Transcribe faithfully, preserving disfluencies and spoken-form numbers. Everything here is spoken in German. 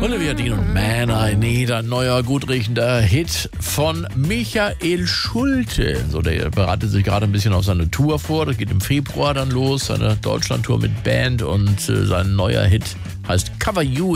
Olivia Dean und Man I Need, ein neuer, gut riechender Hit von Michael Schulte. So, der bereitet sich gerade ein bisschen auf seine Tour vor. Das geht im Februar dann los, seine Deutschlandtour mit Band, und äh, sein neuer Hit heißt Cover You.